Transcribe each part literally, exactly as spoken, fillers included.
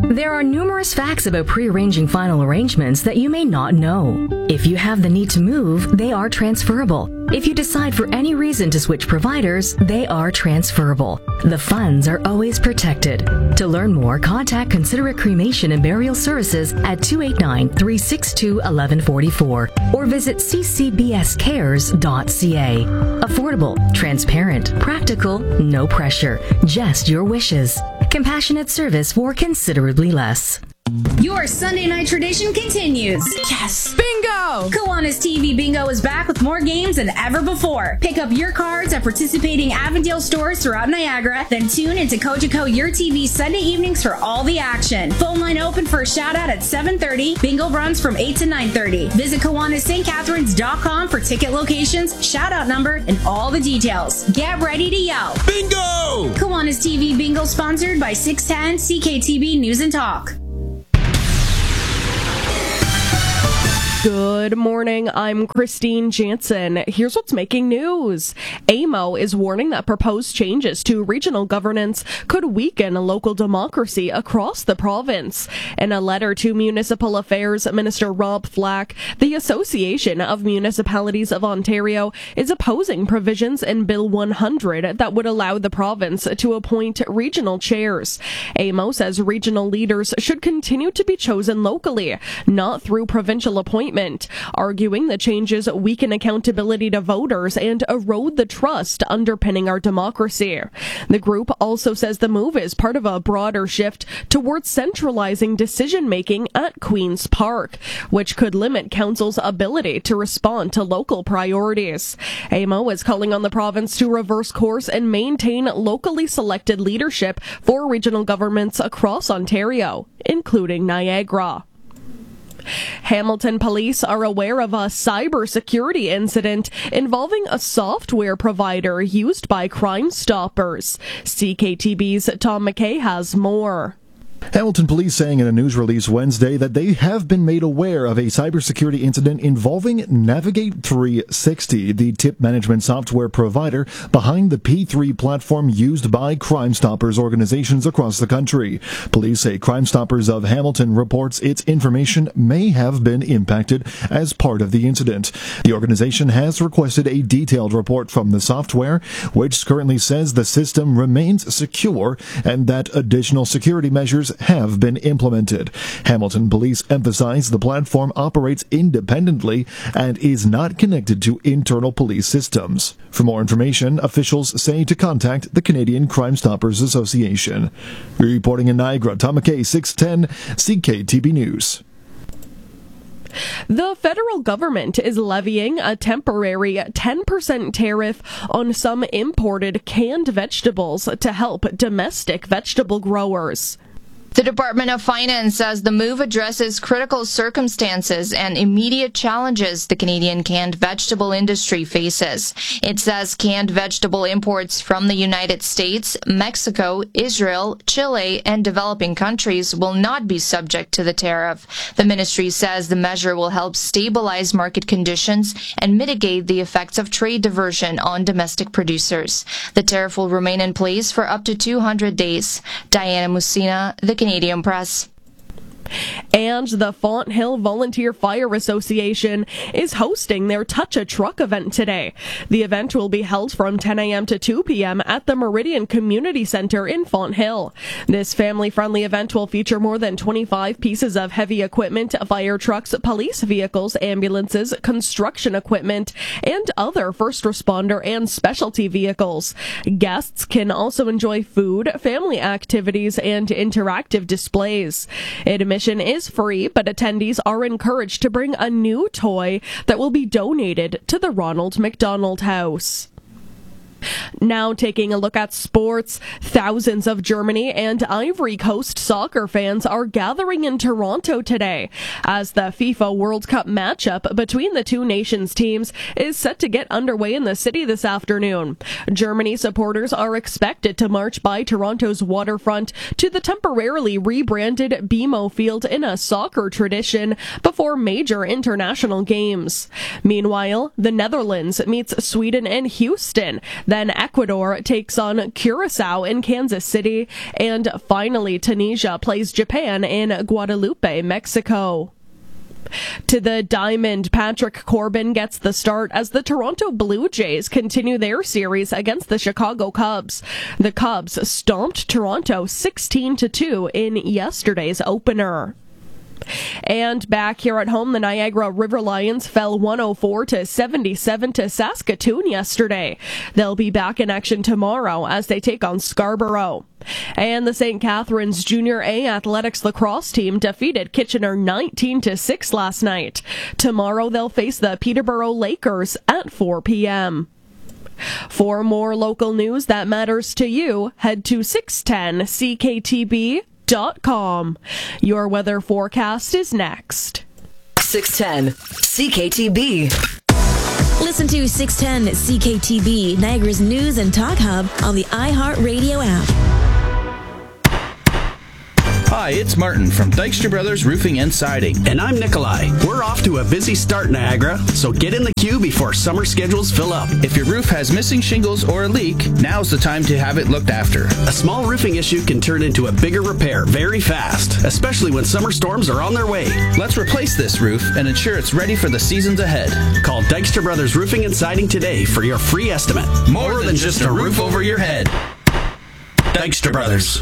There are numerous facts about pre-arranging final arrangements that you may not know. If you have the need to move, they are transferable. If you decide for any reason to switch providers, they are transferable. The funds are always protected. To learn more, contact Considerate Cremation and Burial Services at two eight nine, three six two, one one four four or visit c c b s cares dot c a. Affordable, transparent, practical, no pressure, just your wishes. Compassionate service for considerably less. Your Sunday night tradition continues. Yes! Bingo! Kiwanis T V Bingo is back with more games than ever before. Pick up your cards at participating Avondale stores throughout Niagara, then tune into Cogeco Your T V Sunday evenings for all the action. Phone line open for a shout out at seven thirty. Bingo runs from eight to nine thirty. Visit Kiwanis St Catharines dot com for ticket locations, shout out number, and all the details. Get ready to yell. Bingo! Kiwanis T V Bingo sponsored by six ten C K T B News and Talk. Good morning, I'm Christine Jansen. Here's what's making news. A M O is warning that proposed changes to regional governance could weaken local democracy across the province. In a letter to Municipal Affairs Minister Rob Flack, the Association of Municipalities of Ontario is opposing provisions in Bill one hundred that would allow the province to appoint regional chairs. A M O says regional leaders should continue to be chosen locally, not through provincial appointments, arguing the changes weaken accountability to voters and erode the trust underpinning our democracy. The group also says the move is part of a broader shift towards centralizing decision-making at Queen's Park, which could limit council's ability to respond to local priorities. A M O is calling on the province to reverse course and maintain locally selected leadership for regional governments across Ontario, including Niagara. Hamilton police are aware of a cybersecurity incident involving a software provider used by Crime Stoppers. C K T B's Tom McKay has more. Hamilton police saying in a news release Wednesday that they have been made aware of a cybersecurity incident involving Navigate three sixty, the tip management software provider behind the P three platform used by Crime Stoppers organizations across the country. Police say Crime Stoppers of Hamilton reports its information may have been impacted as part of the incident. The organization has requested a detailed report from the software, which currently says the system remains secure and that additional security measures have been implemented. Hamilton police emphasize the platform operates independently and is not connected to internal police systems. For more information, officials say to contact the Canadian Crime Stoppers Association. Reporting in Niagara, Tom McKay, six ten C K T B News. The federal government is levying a temporary ten percent tariff on some imported canned vegetables to help domestic vegetable growers. The Department of Finance says the move addresses critical circumstances and immediate challenges the Canadian canned vegetable industry faces. It says canned vegetable imports from the United States, Mexico, Israel, Chile, and developing countries will not be subject to the tariff. The ministry says the measure will help stabilize market conditions and mitigate the effects of trade diversion on domestic producers. The tariff will remain in place for up to two hundred days. Diana Musina, The Canadian Press. And the Fonthill Volunteer Fire Association is hosting their Touch a Truck event today. The event will be held from ten a.m. to two p.m. at the Meridian Community Center in Fonthill. This family-friendly event will feature more than twenty-five pieces of heavy equipment, fire trucks, police vehicles, ambulances, construction equipment, and other first responder and specialty vehicles. Guests can also enjoy food, family activities, and interactive displays. Admission is free, but attendees are encouraged to bring a new toy that will be donated to the Ronald McDonald House. Now taking a look at sports, thousands of Germany and Ivory Coast soccer fans are gathering in Toronto today as the FIFA World Cup matchup between the two nations' teams is set to get underway in the city this afternoon. Germany supporters are expected to march by Toronto's waterfront to the temporarily rebranded B M O Field in a soccer tradition before major international games. Meanwhile, the Netherlands meets Sweden in Houston. Then Ecuador takes on Curacao in Kansas City. And finally, Tunisia plays Japan in Guadalupe, Mexico. To the diamond, Patrick Corbin gets the start as the Toronto Blue Jays continue their series against the Chicago Cubs. The Cubs stomped Toronto sixteen to two in yesterday's opener. And back here at home, the Niagara River Lions fell one oh four to seventy-seven to Saskatoon yesterday. They'll be back in action tomorrow as they take on Scarborough. And the Saint Catharines Junior A Athletics lacrosse team defeated Kitchener nineteen to six last night. Tomorrow they'll face the Peterborough Lakers at four p.m. For more local news that matters to you, head to six ten C K T B dot com. Your weather forecast is next. six ten C K T B. Listen to six ten C K T B, Niagara's news and talk hub on the iHeartRadio app. Hi, it's Martin from Dykstra Brothers Roofing and Siding. And I'm Nikolai. We're off to a busy start, Niagara, so get in the queue before summer schedules fill up. If your roof has missing shingles or a leak, now's the time to have it looked after. A small roofing issue can turn into a bigger repair very fast, especially when summer storms are on their way. Let's replace this roof and ensure it's ready for the seasons ahead. Call Dykstra Brothers Roofing and Siding today for your free estimate. More, More than, than just a roof over your head. Dykstra Brothers.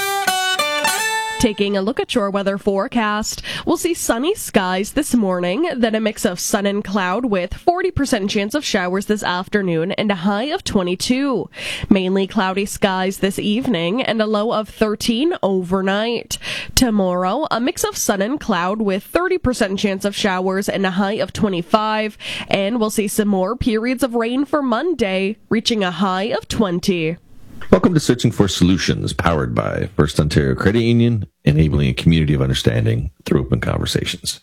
Taking a look at your weather forecast, we'll see sunny skies this morning, then a mix of sun and cloud with forty percent chance of showers this afternoon and a high of twenty-two. Mainly cloudy skies this evening and a low of thirteen overnight. Tomorrow, a mix of sun and cloud with thirty percent chance of showers and a high of twenty-five. And we'll see some more periods of rain for Monday, reaching a high of twenty. Welcome to Searching for Solutions, powered by First Ontario Credit Union, enabling a community of understanding through open conversations.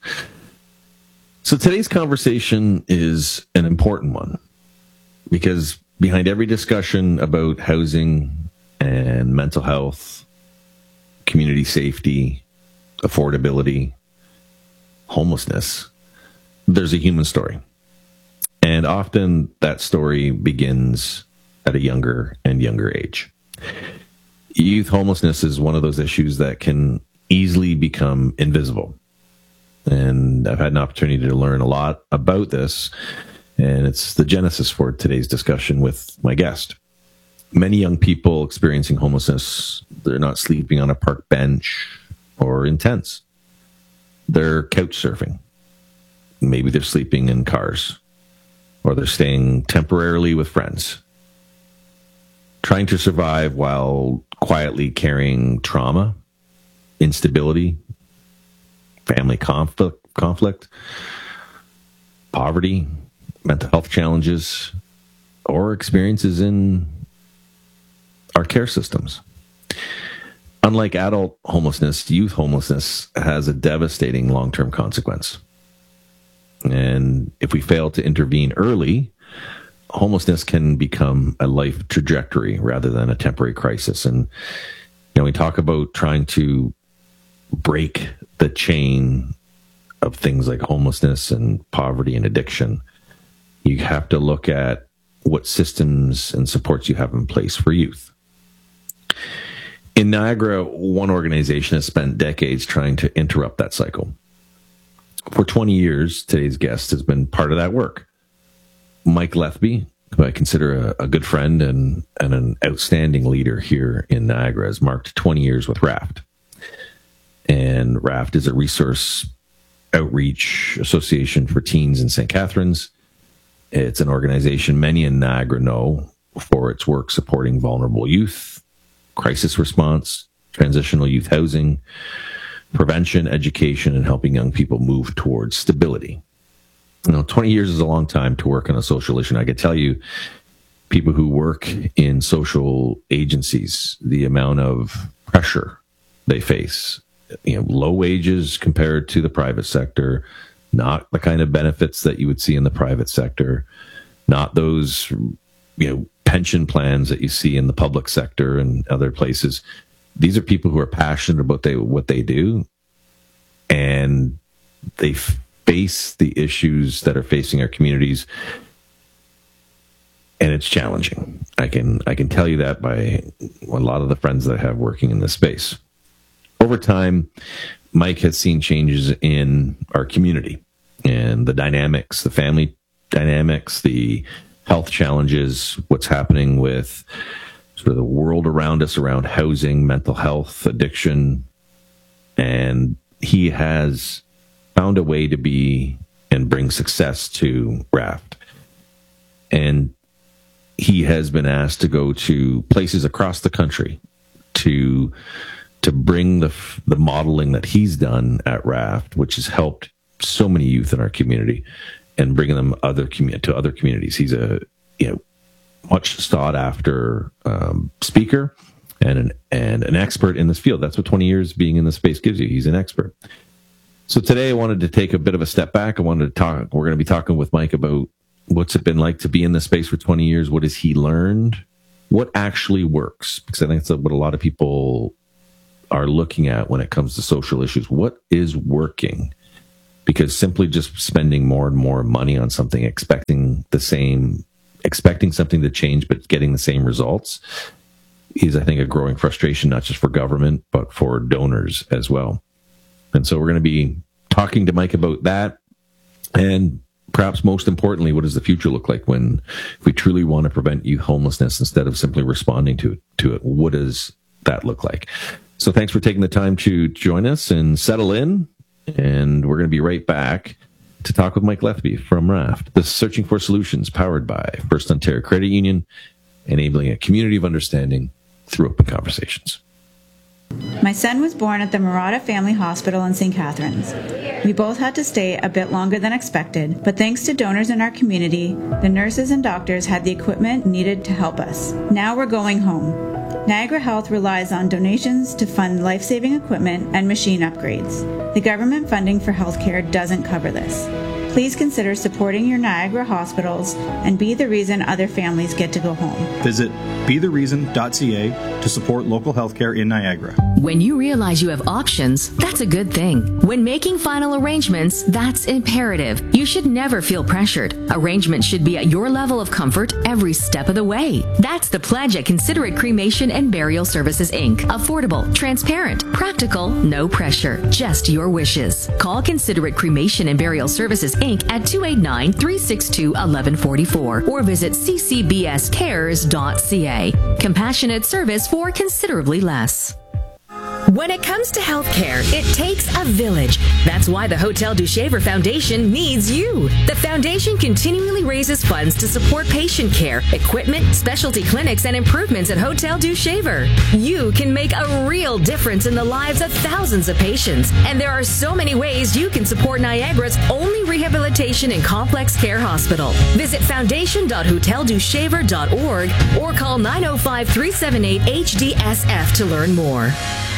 So today's conversation is an important one because behind every discussion about housing and mental health, community safety, affordability, homelessness, there's a human story. And often that story begins at a younger and younger age. Youth homelessness is one of those issues that can easily become invisible. And I've had an opportunity to learn a lot about this, and it's the genesis for today's discussion with my guest. Many young people experiencing homelessness, they're not sleeping on a park bench or in tents. They're couch surfing. Maybe they're sleeping in cars, or they're staying temporarily with friends, trying to survive while quietly carrying trauma, instability, family conflict, conflict, poverty, mental health challenges, or experiences in our care systems. Unlike adult homelessness, youth homelessness has a devastating long-term consequence. And if we fail to intervene early, homelessness can become a life trajectory rather than a temporary crisis. And, you know, we talk about trying to break the chain of things like homelessness and poverty and addiction. You have to look at what systems and supports you have in place for youth. In Niagara, one organization has spent decades trying to interrupt that cycle. For twenty years, today's guest has been part of that work. Mike Lethby, who I consider a, a good friend and, and an outstanding leader here in Niagara, has marked twenty years with RAFT. And RAFT is a resource outreach association for teens in Saint Catharines. It's an organization many in Niagara know for its work supporting vulnerable youth, crisis response, transitional youth housing, prevention, education, and helping young people move towards stability. You know, twenty years is a long time to work on a social issue. And I can tell you, people who work in social agencies, the amount of pressure they face, you know, low wages compared to the private sector, not the kind of benefits that you would see in the private sector, not those, you know, pension plans that you see in the public sector and other places. These are people who are passionate about they, what they do, and they face the issues that are facing our communities and it's challenging. I can I can tell you that by a lot of the friends that I have working in this space. Over time, Mike has seen changes in our community and the dynamics, the family dynamics, the health challenges, what's happening with sort of the world around us, around housing, mental health, addiction. And he has found a way to be and bring success to Raft. And he has been asked to go to places across the country to to bring the the modeling that he's done at Raft, which has helped so many youth in our community, and bringing them other commu- to other communities. He's a you know much sought after um, speaker and an and an expert in this field. That's what twenty years being in this space gives you. He's an expert. So today I wanted to take a bit of a step back. I wanted to talk. We're going to be talking with Mike about what's it been like to be in this space for twenty years. What has he learned? What actually works? Because I think that's what a lot of people are looking at when it comes to social issues. What is working? Because simply just spending more and more money on something, expecting the same, expecting something to change, but getting the same results is, I think, a growing frustration, not just for government, but for donors as well. And so we're going to be talking to Mike about that. And perhaps most importantly, what does the future look like when if we truly want to prevent youth homelessness instead of simply responding to it, to it? What does that look like? So thanks for taking the time to join us and settle in. And we're going to be right back to talk with Mike Lethby from Raft. This is Searching for Solutions, powered by First Ontario Credit Union, enabling a community of understanding through open conversations. My son was born at the Murata Family Hospital in Saint Catharines. We both had to stay a bit longer than expected, but thanks to donors in our community, the nurses and doctors had the equipment needed to help us. Now we're going home. Niagara Health relies on donations to fund life-saving equipment and machine upgrades. The government funding for healthcare doesn't cover this. Please consider supporting your Niagara hospitals and be the reason other families get to go home. Visit be the reason dot c a to support local healthcare in Niagara. When you realize you have options, that's a good thing. When making final arrangements, that's imperative. You should never feel pressured. Arrangements should be at your level of comfort every step of the way. That's the pledge at Considerate Cremation and Burial Services, Incorporated. Affordable, transparent, practical, no pressure, just your wishes. Call Considerate Cremation and Burial Services, Incorporated at two eight nine, three six two, one one four four or visit c c b s cares dot c a. Compassionate service for considerably less. When it comes to healthcare, it takes a village. That's why the Hotel du Shaver Foundation needs you. The foundation continually raises funds to support patient care, equipment, specialty clinics, and improvements at Hotel du Shaver. You can make a real difference in the lives of thousands of patients, and there are so many ways you can support Niagara's only rehabilitation and complex care hospital. Visit foundation dot hotel du shaver dot org or call nine oh five, three seven eight, H D S F to learn more.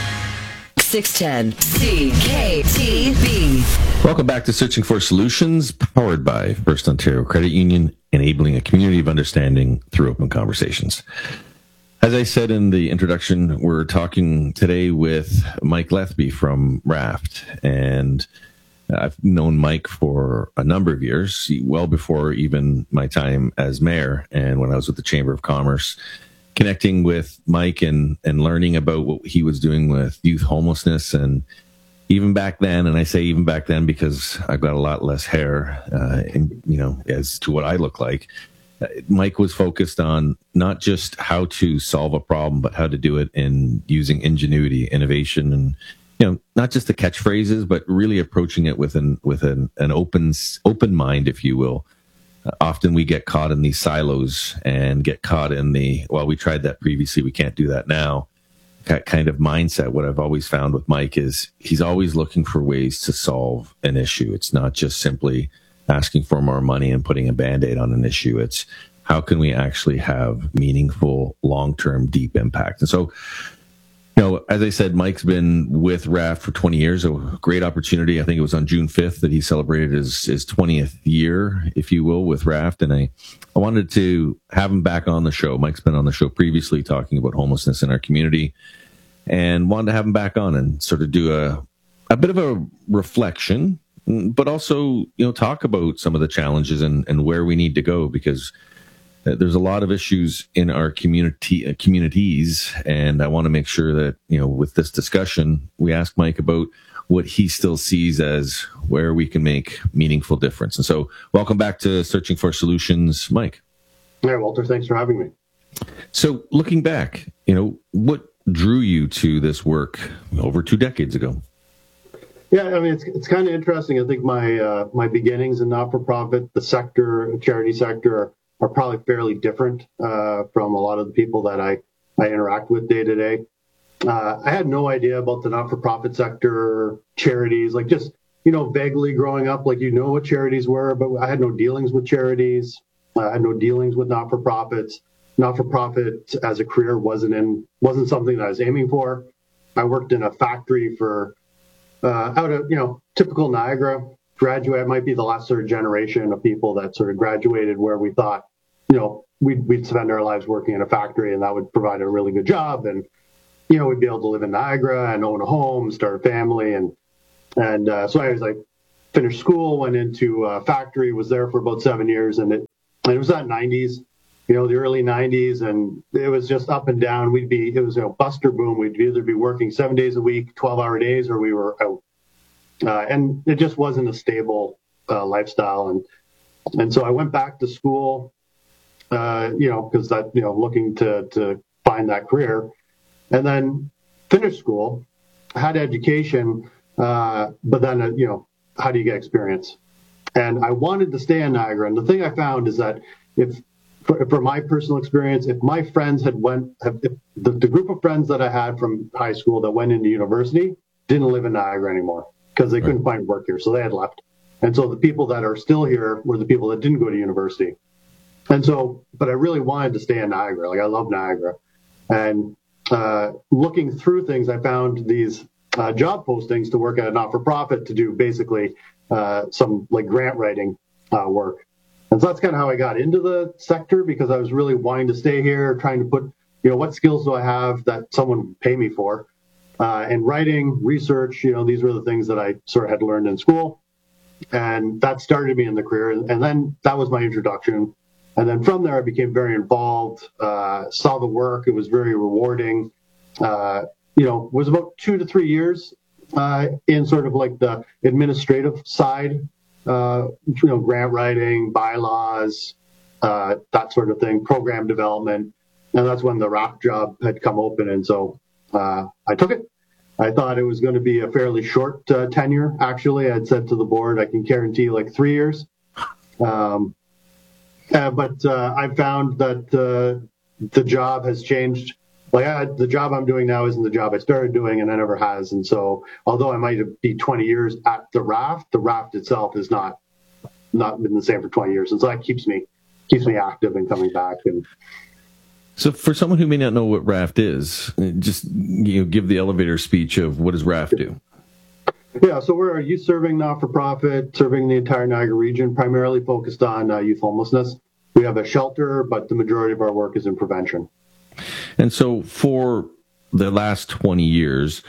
six ten C K T B. Welcome back to Searching for Solutions, powered by First Ontario Credit Union, enabling a community of understanding through open conversations. As I said in the introduction, we're talking today with Mike Lethby from Raft, and I've known Mike for a number of years, well before even my time as mayor and when I was with the Chamber of Commerce. Connecting with Mike and, and learning about what he was doing with youth homelessness. And even back then, and I say even back then because I've got a lot less hair, uh, and, you know, as to what I look like, uh, Mike was focused on not just how to solve a problem, but how to do it in using ingenuity, innovation, and, you know, not just the catchphrases, but really approaching it with an, with an, an open, open mind, if you will. Uh, often we get caught in these silos and get caught in the, well, we tried that previously, we can't do that now, that kind of mindset. What I've always found with Mike is he's always looking for ways to solve an issue. It's not just simply asking for more money and putting a Band-Aid on an issue. It's how can we actually have meaningful, long-term, deep impact? And so, you know, as I said, Mike's been with Raft for twenty years, a great opportunity. I think it was on June fifth that he celebrated his, his twentieth year, if you will, with Raft. And I, I wanted to have him back on the show. Mike's been on the show previously talking about homelessness in our community, and wanted to have him back on and sort of do a, a bit of a reflection, but also, you know, talk about some of the challenges and, and where we need to go, because uh, there's a lot of issues in our community uh, communities, and I want to make sure that, you know, with this discussion, we ask Mike about what he still sees as where we can make meaningful difference. And so, welcome back to Searching for Solutions, Mike. Hi, Walter. Thanks for having me. So, looking back, you know, what drew you to this work over two decades ago? Yeah, I mean, it's it's kind of interesting. I think my uh, my beginnings in not-for-profit, the sector, charity sector, are, are probably fairly different uh, from a lot of the people that I, I interact with day to day. Uh, I had no idea about the not-for-profit sector, charities, like just, you know, vaguely growing up, like, you know what charities were, but I had no dealings with charities. Uh, I had no dealings with not-for-profits. Not-for-profit as a career wasn't in wasn't something that I was aiming for. I worked in a factory for uh, out of, you know, typical Niagara graduate. I might be the last sort of generation of people that sort of graduated where we thought, you know, we'd, we'd spend our lives working in a factory and that would provide a really good job. And, you know, we'd be able to live in Niagara and own a home, start a family. And, and uh, so I was like, finished school, went into a factory, was there for about seven years. And it, and it was that nineties. You know, the early nineties, and it was just up and down. We'd be, it was a buster boom. We'd either be working seven days a week, twelve hour days, or we were out. Uh, and it just wasn't a stable uh, lifestyle. And and so I went back to school, uh, you know, because that, you know, looking to, to find that career. And then finished school, had education, uh, but then, uh, you know, how do you get experience? And I wanted to stay in Niagara. And the thing I found is that if, For, for my personal experience, if my friends had went, if the, the group of friends that I had from high school that went into university didn't live in Niagara anymore because they right. couldn't find work here, so they had left. And so the people that are still here were the people that didn't go to university. And so, but I really wanted to stay in Niagara. Like, I love Niagara. And uh, looking through things, I found these uh, job postings to work at a not-for-profit to do basically uh, some like grant writing uh, work. And so that's kind of how I got into the sector, because I was really wanting to stay here, trying to put, you know, what skills do I have that someone would pay me for? Uh, and writing, research, you know, these were the things that I sort of had learned in school. And that started me in the career. And then that was my introduction. And then from there, I became very involved, uh, saw the work. It was very rewarding. Uh, you know, it was about two to three years uh, in sort of like the administrative side. Uh, you know, grant writing, bylaws, uh, that sort of thing, program development. And that's when the R A F job had come open. And so uh, I took it. I thought it was going to be a fairly short uh, tenure, actually. I'd said to the board, I can guarantee like three years. Um, uh, but uh, I found that uh, the job has changed. Like I, the job I'm doing now isn't the job I started doing, and I never has. And so, although I might be twenty years at the R A F, the R A F itself has not not been the same for twenty years, and so that keeps me keeps me active and coming back. And so, for someone who may not know what R A F is, just you know, give the elevator speech of what does R A F do? Yeah, so we're a youth-serving not-for-profit, serving the entire Niagara region, primarily focused on uh, youth homelessness. We have a shelter, but the majority of our work is in prevention. And so for the last twenty years,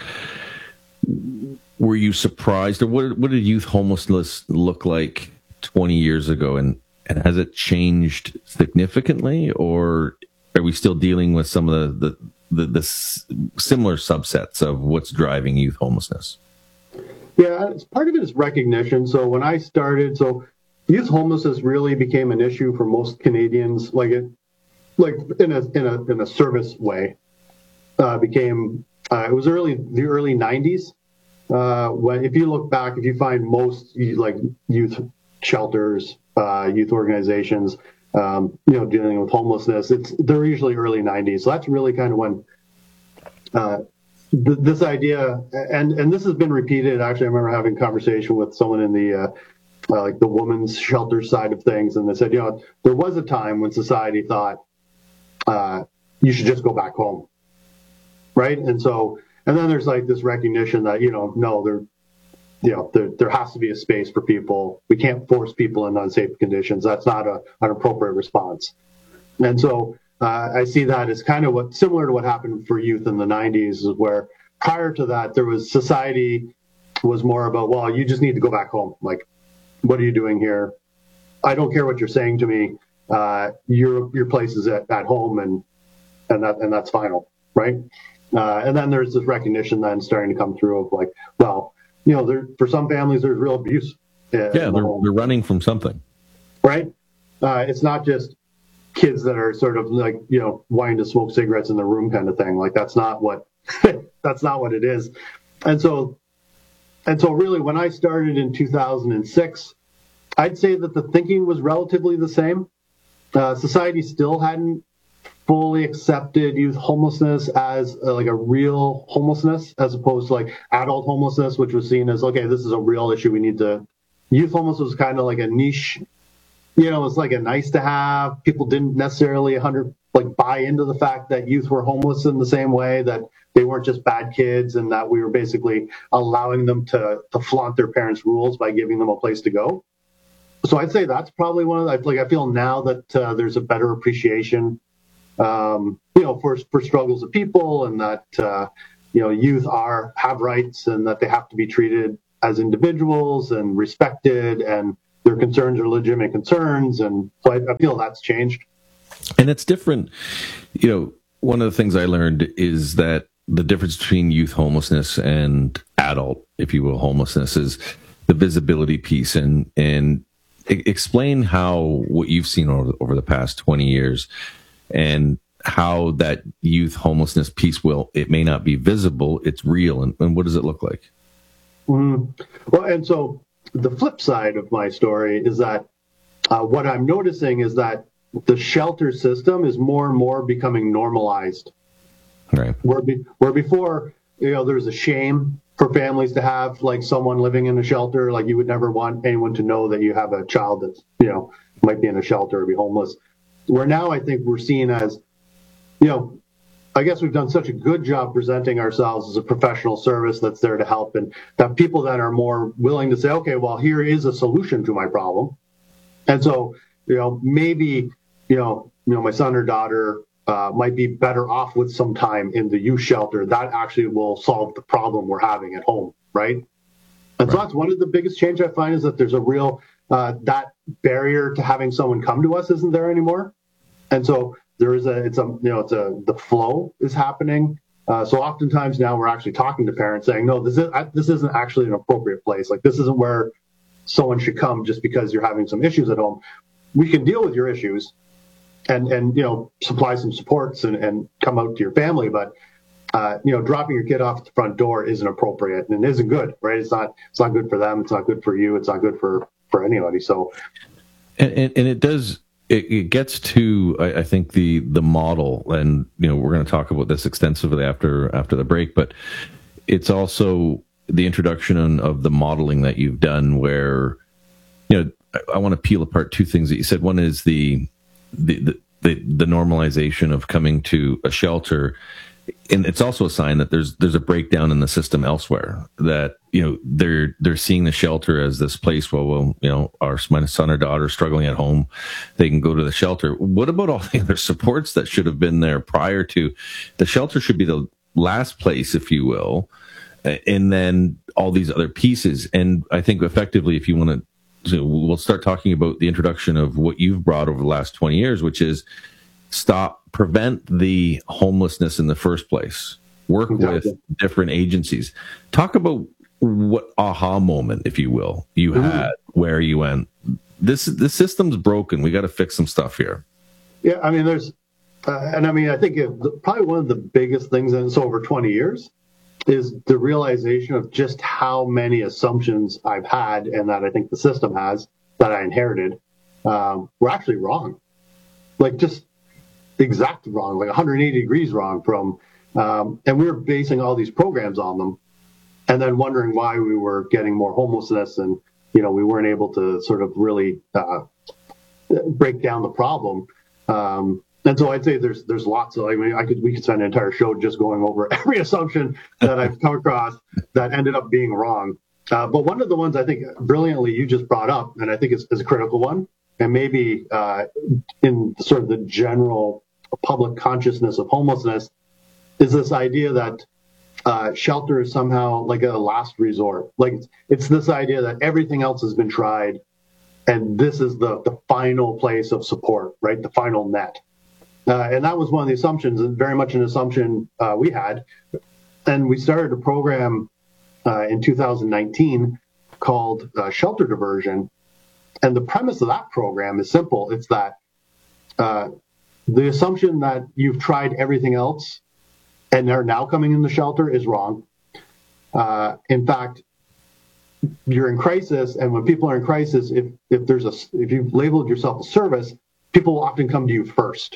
were you surprised, or what, what did youth homelessness look like twenty years ago? And, and has it changed significantly, or are we still dealing with some of the, the, the, the similar subsets of what's driving youth homelessness? Yeah, it's, part of it is recognition. So when I started, so youth homelessness really became an issue for most Canadians, like it, like in a in a in a service way, uh, became uh, it was early the early nineties. Uh, when if you look back, if you find most like youth shelters, uh, youth organizations, um, you know, dealing with homelessness, it's they're usually early nineties. So that's really kind of when uh, th- this idea, and and this has been repeated. Actually, I remember having a conversation with someone in the uh, uh, like the women's shelter side of things, and they said, you know, there was a time when society thought, Uh, you should just go back home, right? And so, and then there's like this recognition that, you know, no, there, you know, there there has to be a space for people. We can't force people in unsafe conditions. That's not a, an appropriate response. And so uh, I see that as kind of what similar to what happened for youth in the nineties, is where prior to that there was society was more about, well, you just need to go back home. Like, what are you doing here? I don't care what you're saying to me. uh, your your place is at, at home, and and that and that's final, right? Uh, and then there's this recognition then starting to come through of like, well, you know, there for some families there's real abuse. Yeah, they're, they're running from something, right? Uh, it's not just kids that are sort of like, you know, wanting to smoke cigarettes in the room kind of thing. Like that's not what that's not what it is. And so, and so really when I started in two thousand six, I'd say that the thinking was relatively the same. Uh, society still hadn't fully accepted youth homelessness as uh, like a real homelessness, as opposed to like adult homelessness, which was seen as, okay, this is a real issue. We need to, youth homelessness was kind of like a niche, you know, it's like a nice to have. People didn't necessarily one hundred like buy into the fact that youth were homeless in the same way, that they weren't just bad kids and that we were basically allowing them to, to flaunt their parents' rules by giving them a place to go. So I'd say that's probably one of the, like, I feel now that uh, there's a better appreciation, um, you know, for, for struggles of people, and that, uh, you know, youth are, have rights, and that they have to be treated as individuals and respected, and their concerns are legitimate concerns. And so I, I feel that's changed. And it's different. You know, one of the things I learned is that the difference between youth homelessness and adult, if you will, homelessness is the visibility piece. And, and explain how what you've seen over, over the past twenty years and how that youth homelessness piece will, it may not be visible, it's real. And, and what does it look like? Mm-hmm. Well, and so the flip side of my story is that uh, what I'm noticing is that the shelter system is more and more becoming normalized. Right. Where, be, where before, you know, there's a shame for families to have like someone living in a shelter. Like you would never want anyone to know that you have a child that's, you know, might be in a shelter or be homeless. Where now I think we're seen as, you know, I guess we've done such a good job presenting ourselves as a professional service that's there to help, and that people that are more willing to say, okay, well, here is a solution to my problem. And so, you know, maybe, you know, you know, my son or daughter uh, might be better off with some time in the youth shelter. That actually will solve the problem we're having at home, right? And right. So that's one of the biggest change I find, is that there's a real, uh, that barrier to having someone come to us isn't there anymore. And so there is a, it's a, you know, it's a, the flow is happening. Uh, so oftentimes now we're actually talking to parents saying, no, this is, this isn't actually an appropriate place. Like this isn't where someone should come just because you're having some issues at home. We can deal with your issues and, and, you know, supply some supports and, and come out to your family. But, uh, you know, dropping your kid off at the front door isn't appropriate and isn't good, right? It's not, it's not good for them. It's not good for you. It's not good for, for anybody. So, and, and, and it does, It, it gets to, I, I think, the the model, and you know we're going to talk about this extensively after after the break. But it's also the introduction of the modeling that you've done, where you know I, I want to peel apart two things that you said. One is the the the, the, the normalization of coming to a shelter, and it's also a sign that there's there's a breakdown in the system elsewhere. That you know they're they're seeing the shelter as this place where, well, you know, our my son or daughter struggling at home, they can go to the shelter. What about all the other supports that should have been there prior to? The shelter should be the last place, if you will, and then all these other pieces. And I think effectively, if you want to, so we'll start talking about the introduction of what you've brought over the last twenty years, which is stop, prevent the homelessness in the first place. Work exactly. with different agencies. Talk about what aha moment, if you will, you mm-hmm. had where you went, this this system's broken. We got to fix some stuff here. Yeah, I mean, there's, uh, and I mean, I think it, probably one of the biggest things in so over twenty years is the realization of just how many assumptions I've had, and that I think the system has, that I inherited, um, were actually wrong. Like just exact wrong, like one hundred eighty degrees wrong from, um, and we were basing all these programs on them, and then wondering why we were getting more homelessness, and you know we weren't able to sort of really uh, break down the problem. Um, and so I'd say there's there's lots of, I mean, I could we could spend an entire show just going over every assumption that I've come across that ended up being wrong. Uh, but one of the ones I think brilliantly you just brought up, and I think is, is a critical one, and maybe uh, in sort of the general public consciousness of homelessness, is this idea that uh, shelter is somehow like a last resort. Like it's, it's this idea that everything else has been tried, and this is the, the final place of support, right? The final net. Uh, and that was one of the assumptions, and very much an assumption uh, we had. And we started a program uh, in two thousand nineteen called uh, Shelter Diversion. And the premise of that program is simple. It's that uh, the assumption that you've tried everything else and they're now coming in the shelter is wrong. Uh, in fact, you're in crisis, and when people are in crisis, if if there's a if you've labeled yourself a service, people will often come to you first,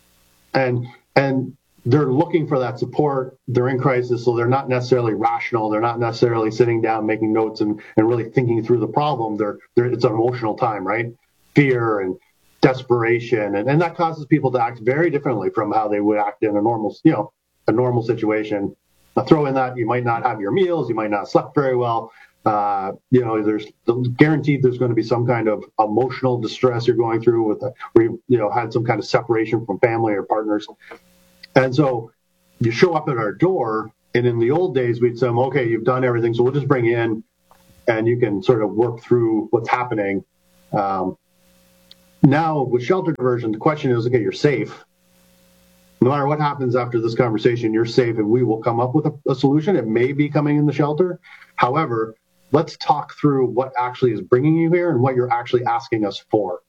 and and they're looking for that support. They're in crisis, so they're not necessarily rational. They're not necessarily sitting down, making notes, and and really thinking through the problem. They're, they're it's an emotional time, right? Fear and desperation, and, and that causes people to act very differently from how they would act in a normal, you know, a normal situation. Now, throw in that you might not have your meals, you might not have slept very well. Uh, you know, there's guaranteed there's going to be some kind of emotional distress you're going through with, a, where you, you know, had some kind of separation from family or partners. And so you show up at our door, and in the old days, we'd say, okay, you've done everything, so we'll just bring you in and you can sort of work through what's happening. Um, now, with shelter diversion, the question is, okay, you're safe. No matter what happens after this conversation, you're safe, and we will come up with a, a solution. It may be coming in the shelter. However, let's talk through what actually is bringing you here and what you're actually asking us for.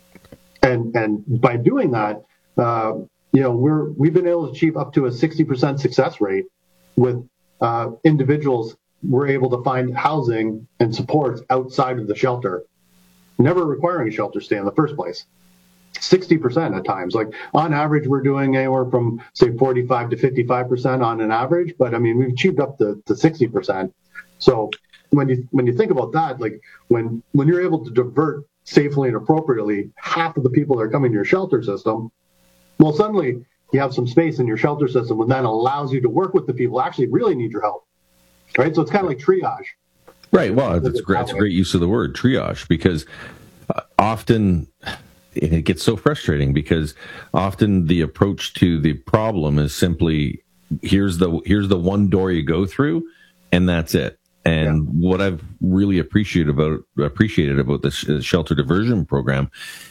And and by doing that, uh, you know, we're we've been able to achieve up to a sixty percent success rate with uh, individuals. We're able to find housing and supports outside of the shelter, never requiring a shelter stay in the first place. sixty percent at times. Like on average, we're doing anywhere from say forty-five to fifty-five percent on an average, but I mean, we've achieved up to, to sixty percent. So when you when you think about that, like when when you're able to divert safely and appropriately half of the people that are coming to your shelter system, well, suddenly you have some space in your shelter system, and that allows you to work with the people who actually really need your help, right? So it's kind of like triage. Right. Well, that's great. That's a great use of the word triage, because uh, often it gets so frustrating because often the approach to the problem is simply here's the here's the one door you go through, and that's it. And yeah. what I've really appreciated about appreciated about the sh- shelter diversion program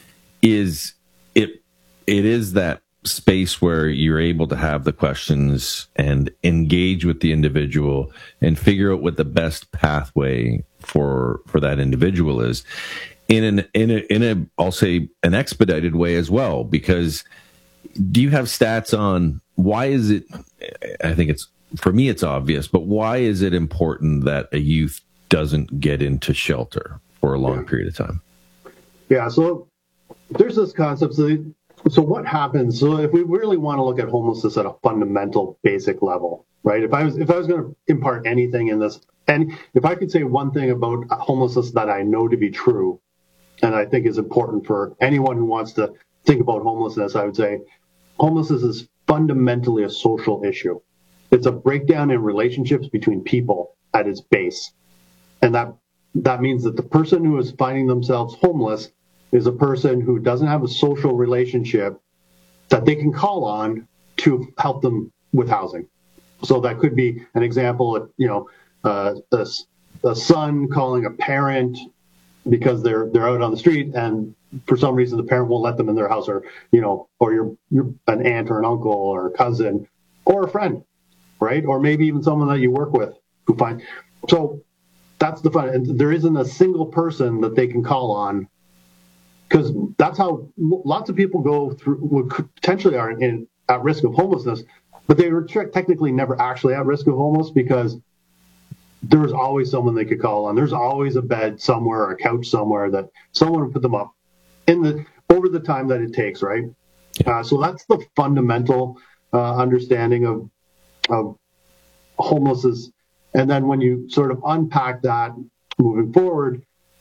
is it it is that space where you're able to have the questions and engage with the individual and figure out what the best pathway for for that individual is in an in a in a I'll say an expedited way as well. Because do you have stats on why is it? I think it's. For me, it's obvious, but why is it important that a youth doesn't get into shelter for a long yeah. period of time? Yeah, so there's this concept. So, so what happens? So if we really want to look at homelessness at a fundamental, basic level, right? If I was if I was going to impart anything in this, and if I could say one thing about homelessness that I know to be true, and I think is important for anyone who wants to think about homelessness, I would say homelessness is fundamentally a social issue. It's a breakdown in relationships between people at its base. And that that means that the person who is finding themselves homeless is a person who doesn't have a social relationship that they can call on to help them with housing. So that could be an example of, you know, uh, a, a son calling a parent because they're they're out on the street, and for some reason the parent won't let them in their house, or, you know, or you're, you're an aunt or an uncle or a cousin or a friend. Right? Or maybe even someone that you work with who find. So that's the fun. And there isn't a single person that they can call on, because that's how lots of people go through, would potentially are in, at risk of homelessness, but they were technically never actually at risk of homeless because there's always someone they could call on. There's always a bed somewhere, or a couch somewhere that someone would put them up in the over the time that it takes. Right? Uh, so that's the fundamental uh, understanding of. of homelessness. And then when you sort of unpack that moving forward,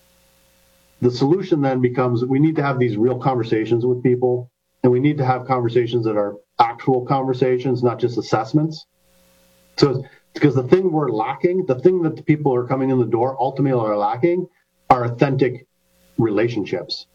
the solution then becomes we need to have these real conversations with people, and we need to have conversations that are actual conversations, not just assessments. So because the thing we're lacking, the thing that the people who are coming in the door ultimately are lacking are authentic relationships.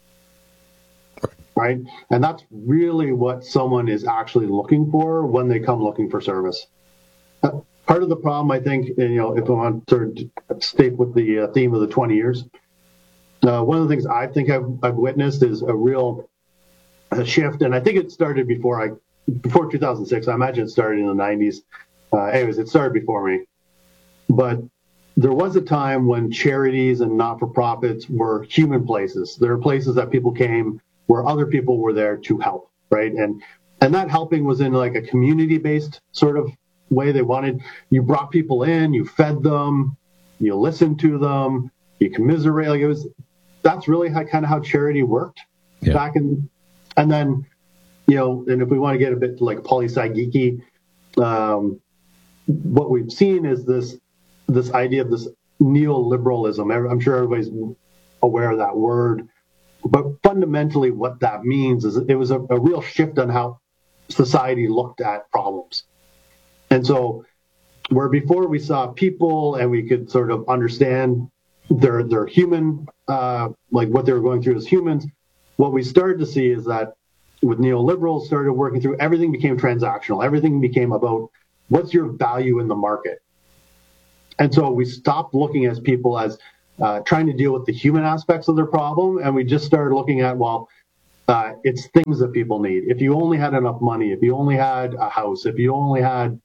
Right? And that's really what someone is actually looking for when they come looking for service. Uh, part of the problem, I think, and, you know, if I want to sort of stay with the uh, theme of the twenty years, uh, one of the things I think I've, I've witnessed is a real a shift, and I think it started before I before two thousand six. I imagine it started in the nineties. Uh, anyways, it started before me, but there was a time when charities and not-for-profits were human places. There are places that people came where other people were there to help, right? And and that helping was in like a community-based sort of way. They wanted, you brought people in, you fed them, you listened to them, you commiserate. Like it was, that's really how, kind of how charity worked yeah. back in, and then, you know, and if we want to get a bit like poli-sci geeky, um, what we've seen is this, this idea of this neoliberalism. I'm sure everybody's aware of that word, but fundamentally what that means is it was a, a real shift on how society looked at problems. And so where before we saw people and we could sort of understand their, their human, uh, like what they were going through as humans, what we started to see is that with neoliberals started working through, everything became transactional. Everything became about what's your value in the market. And so we stopped looking at people as uh, trying to deal with the human aspects of their problem, and we just started looking at, well, uh, it's things that people need. If you only had enough money, if you only had a house, if you only had...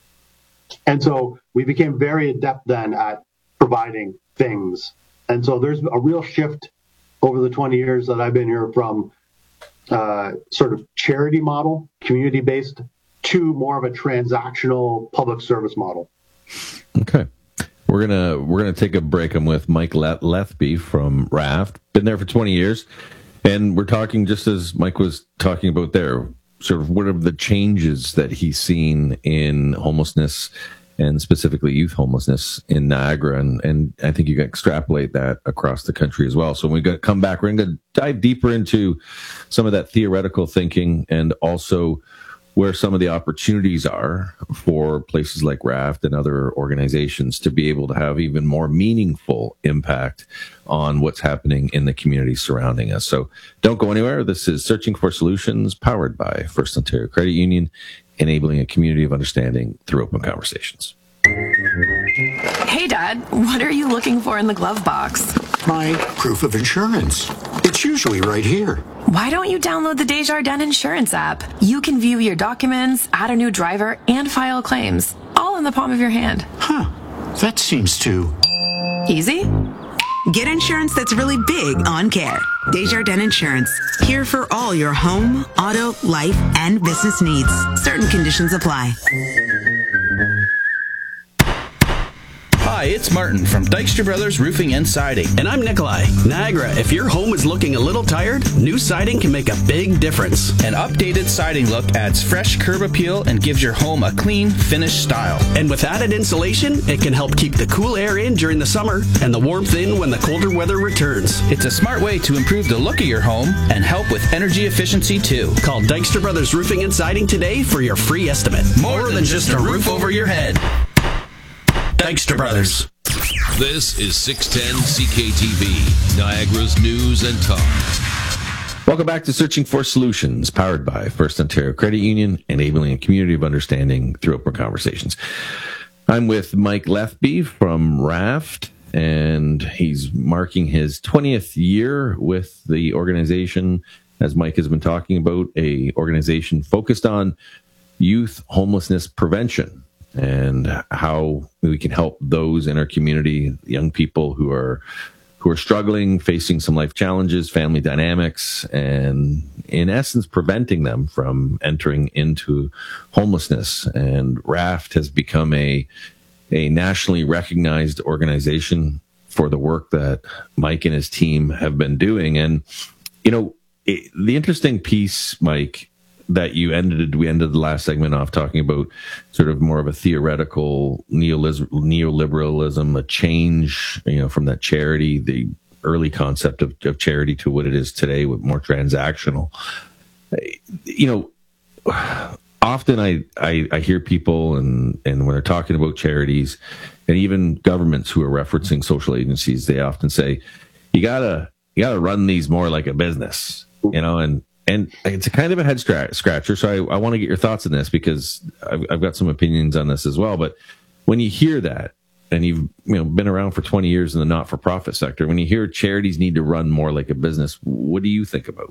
And so we became very adept then at providing things. And so there's a real shift over the twenty years that I've been here from uh, sort of charity model, community-based, to more of a transactional public service model. Okay. We're gonna we're gonna take a break. I'm with Mike Le- Lethby from Raft. Been there for twenty years, and we're talking just as Mike was talking about there. Sort of what are the changes that he's seen in homelessness, and specifically youth homelessness in Niagara, and and I think you can extrapolate that across the country as well. So when we got come back, we're going to dive deeper into some of that theoretical thinking, and also where some of the opportunities are for places like Raft and other organizations to be able to have even more meaningful impact on what's happening in the community surrounding us. So don't go anywhere. This is Searching for Solutions, powered by First Ontario Credit Union, enabling a community of understanding through open conversations. Hey, Dad, what are you looking for in the glove box? My proof of insurance. It's usually right here. Why don't you download the Desjardins Insurance app? You can view your documents, add a new driver, and file claims, all in the palm of your hand. Huh. That seems too... easy? Get insurance that's really big on care. Desjardins Insurance. Here for all your home, auto, life, and business needs. Certain conditions apply. Hi, it's Martin from Dykstra Brothers Roofing and Siding. And I'm Nikolai. Niagara, if your home is looking a little tired, new siding can make a big difference. An updated siding look adds fresh curb appeal and gives your home a clean, finished style. And with added insulation, it can help keep the cool air in during the summer and the warmth in when the colder weather returns. It's a smart way to improve the look of your home and help with energy efficiency too. Call Dykstra Brothers Roofing and Siding today for your free estimate. More, More than, than just a roof over your head. Dykstra Brothers. This is six ten C K T V, Niagara's news and talk. Welcome back to Searching for Solutions, powered by First Ontario Credit Union, enabling a community of understanding through open conversations. I'm with Mike Lethby from Raft, and he's marking his twentieth year with the organization, as Mike has been talking about, a organization focused on youth homelessness prevention and how we can help those in our community, young people who are who are struggling, facing some life challenges, family dynamics, and in essence, preventing them from entering into homelessness. And Raft has become a a nationally recognized organization for the work that Mike and his team have been doing. And, you know, it, the interesting piece, Mike, that you ended, we ended the last segment off talking about sort of more of a theoretical neoliberalism, a change, you know, from that charity, the early concept of, of charity to what it is today with more transactional. You know, often I, I, I hear people and, and when they're talking about charities and even governments who are referencing social agencies, they often say, you gotta, you gotta run these more like a business, you know, and, And it's a kind of a head scratcher, so I, I want to get your thoughts on this because I've, I've got some opinions on this as well. But when you hear that, and you've you know been around for twenty years in the not-for-profit sector. When you hear charities need to run more like a business, what do you think about?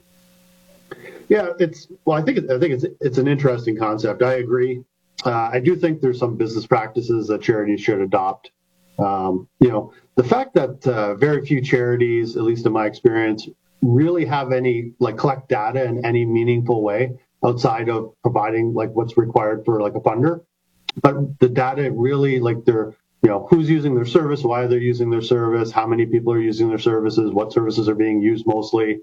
Yeah, it's well. I think it, I think it's it's an interesting concept. I agree. Uh, I do think there's some business practices that charities should adopt. Um, you know, the fact that uh, very few charities, at least in my experience, really have any like collect data in any meaningful way outside of providing like what's required for like a funder. But the data really like they're you know who's using their service, why they're using their service, how many people are using their services, what services are being used mostly.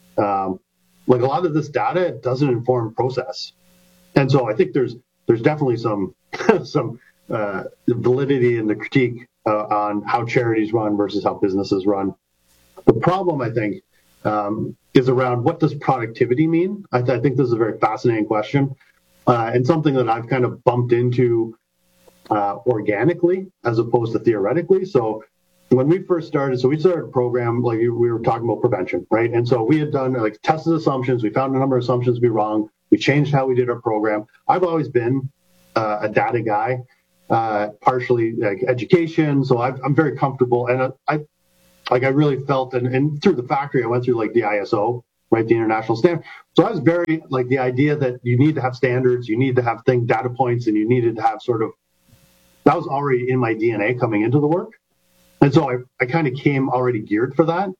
Um, Like a lot of this data doesn't inform process, and so I think there's there's definitely some some uh, validity in the critique uh, on how charities run versus how businesses run. The problem, I think, um, is around what does productivity mean. I, th- I think this is a very fascinating question, uh, and something that I've kind of bumped into uh, organically as opposed to theoretically. So. When we first started, so we started a program, like we were talking about prevention, right? And so we had done like tested assumptions. We found a number of assumptions to be wrong. We changed how we did our program. I've always been uh, a data guy, uh, partially like education. So I've, I'm very comfortable. And I, I like, I really felt, and, and through the factory, I went through like the I S O, right? The international standard. So I was very like the idea that you need to have standards, you need to have thing data points, and you needed to have sort of, that was already in my D N A coming into the work. And so I, I kind of came already geared for that.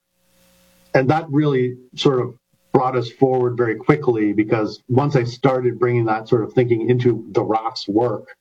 And that really sort of brought us forward very quickly because once I started bringing that sort of thinking into the R O C's work,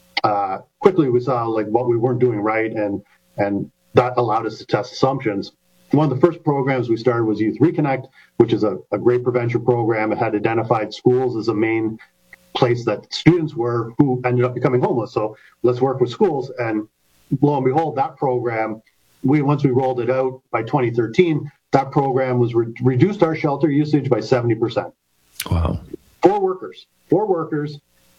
uh, quickly we saw like what we weren't doing right. And, and that allowed us to test assumptions. One of the first programs we started was Youth Reconnect, which is a, a great prevention program. It had identified schools as a main place that students were who ended up becoming homeless. So let's work with schools. And lo and behold, that program, we once we rolled it out by twenty thirteen, that program was re- reduced our shelter usage by seventy percent. Wow. Four workers, four workers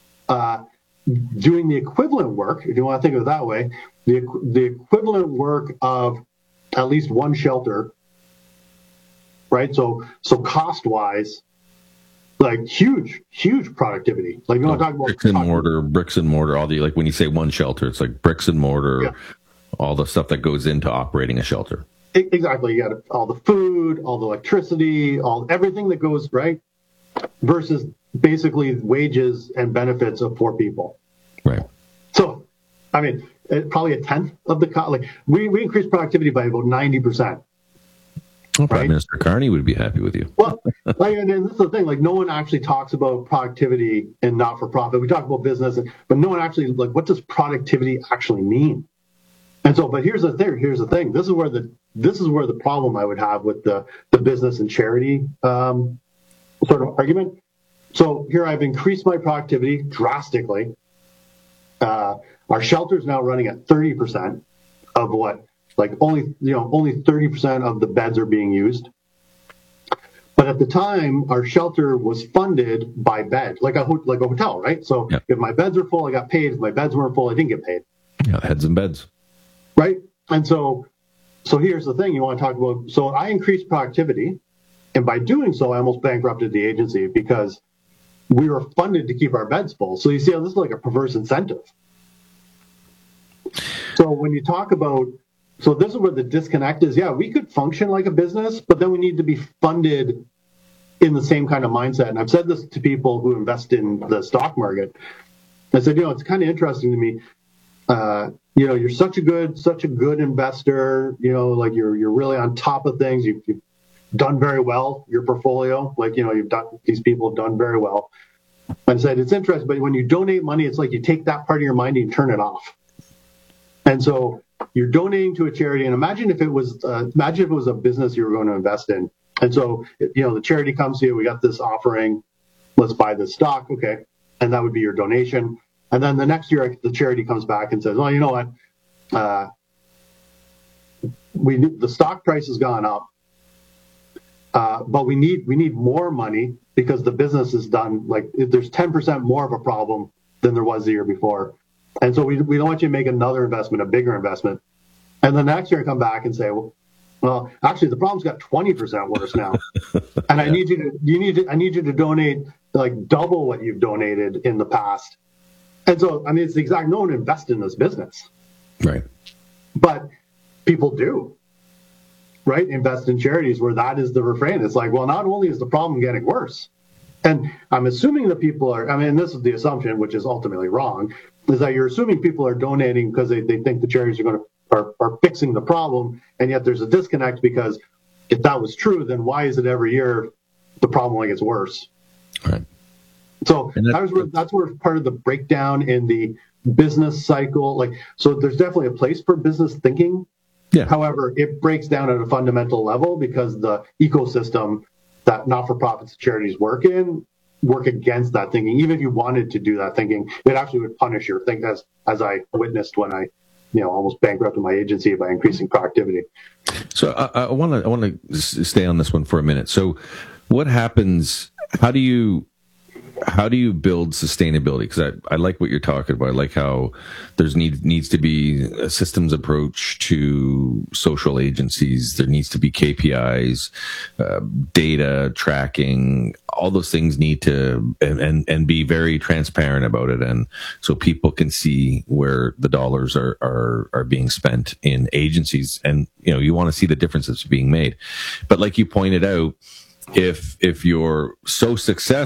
uh, doing the equivalent work, if you want to think of it that way, the, the equivalent work of at least one shelter, right? So, so cost-wise, like huge, huge productivity. Like you want to talk about bricks and mortar, bricks and mortar, all the, like when you say one shelter, it's like bricks and mortar, yeah. all the stuff that goes into operating a shelter. Exactly. You got all the food, all the electricity, all everything that goes right versus basically wages and benefits of poor people. Right. So, I mean, probably a tenth of the cost. Like we, we increased productivity by about ninety percent. Well, Prime right? Minister Carney would be happy with you. Well, like, and this is the thing, like no one actually talks about productivity in not-for-profit. We talk about business, but no one actually, like, what does productivity actually mean? And so, but here's the thing, here's the thing. This is where the, this is where the problem I would have with the, the business and charity um, sort of argument. So here I've increased my productivity drastically. Uh, our shelter is now running at thirty percent of what, like only, you know, only thirty percent of the beds are being used. But at the time, our shelter was funded by bed, like a like a hotel, right? So yeah. If my beds were full, I got paid. If my beds weren't full, I didn't get paid. Yeah, heads and beds. Right? And so, so here's the thing you want to talk about. So I increased productivity, and by doing so, I almost bankrupted the agency because we were funded to keep our beds full. So you see how this is like a perverse incentive. So when you talk about So this is where the disconnect is. Yeah, we could function like a business, but then we need to be funded in the same kind of mindset. And I've said this to people who invest in the stock market. I said, you know, it's kind of interesting to me. Uh, you know, you're such a good, such a good investor. You know, like you're you're really on top of things. You've, you've done very well. Your portfolio, like you know, you've done. These people have done very well. And I said it's interesting, but when you donate money, it's like you take that part of your mind and you turn it off. And so you're donating to a charity, and imagine if it was uh, imagine if it was a business you were going to invest in. And so, you know, the charity comes to you, we got this offering, let's buy this stock, okay, and that would be your donation. And then the next year, the charity comes back and says, well, you know what, uh, we the stock price has gone up, uh, but we need we need more money because the business is done, like there's ten percent more of a problem than there was the year before. And so we we don't want you to make another investment, a bigger investment. And the next year I come back and say, well, well, actually the problem's got twenty percent worse now. And yeah. I need you to you need to I need you to donate like double what you've donated in the past. And so I mean it's the exact no one invested in this business. Right. But people do, right? Invest in charities where that is the refrain. It's like, well, not only is the problem getting worse, and I'm assuming that people are, I mean, this is the assumption, which is ultimately wrong, is that you're assuming people are donating because they, they think the charities are going to are, are fixing the problem, and yet there's a disconnect because if that was true, then why is it every year the problem only gets worse? Right. So that, that was where, that's where part of the breakdown in the business cycle, like, so there's definitely a place for business thinking. Yeah. However, it breaks down at a fundamental level because the ecosystem that not-for-profits and charities work in work against that thinking. Even if you wanted to do that thinking, it actually would punish your think, as as I witnessed when I, you know, almost bankrupted my agency by increasing productivity. So I want to I want to stay on this one for a minute. So what happens? How do you how do you build sustainability? Because I, I like what you're talking about. I like how there's need, needs to be a systems approach to social agencies. There needs to be K P Is, uh, data tracking. All those things need to and, and and be very transparent about it, and so people can see where the dollars are are are being spent in agencies. And you know, you want to see the differences being made. But like you pointed out, if if you're so successful